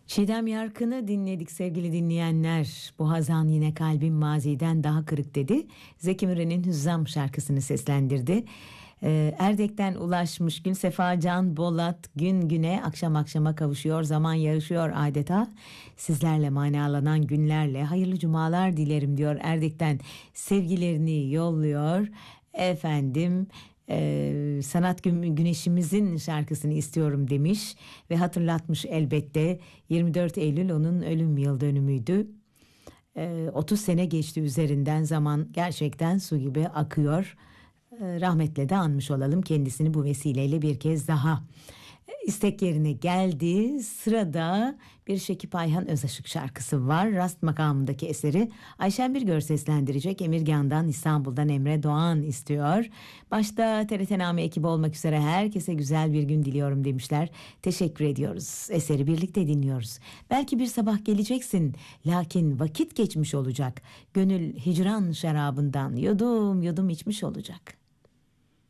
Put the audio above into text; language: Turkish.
Çiğdem Yarkın'ı dinledik sevgili dinleyenler. Bu hazan yine kalbim maziden daha kırık dedi. Zeki Müren'in Hüzzam şarkısını seslendirdi. Erdek'ten ulaşmış Gülsefa Can Bolat, gün güne akşam akşama kavuşuyor, zaman yarışıyor adeta. Sizlerle manalanan günlerle hayırlı cumalar dilerim diyor. Erdek'ten sevgilerini yolluyor. Efendim, sanat güneşimizin şarkısını istiyorum demiş ve hatırlatmış elbette. 24 Eylül onun ölüm yıl dönümüydü. 30 sene geçti üzerinden, zaman gerçekten su gibi akıyor. Rahmetle de anmış olalım kendisini bu vesileyle bir kez daha. İstek yerine geldi. Sırada bir Şekip Ayhan Özaşık şarkısı var. Rast makamındaki eseri Ayşen Birgör seslendirecek. Emirgan'dan, İstanbul'dan Emre Doğan istiyor. Başta TRT-Name ekibi olmak üzere herkese güzel bir gün diliyorum demişler. Teşekkür ediyoruz. Eseri birlikte dinliyoruz. Belki bir sabah geleceksin, lakin vakit geçmiş olacak. Gönül hicran şarabından yudum yudum içmiş olacak.